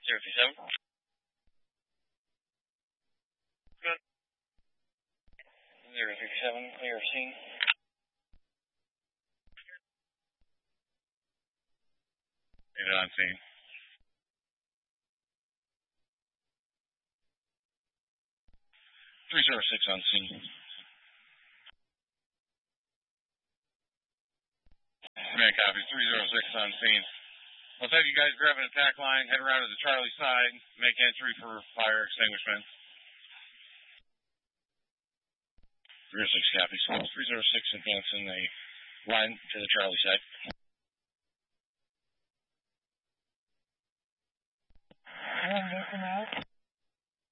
037. Good. 037, clear of scene. Unit on scene. 306 on scene. Command copy, 306 on scene. Let's have you guys grab an attack line, head around to the Charlie side, make entry for fire extinguishment. 306 copies. 306 advancing the line to the Charlie side. Listen out.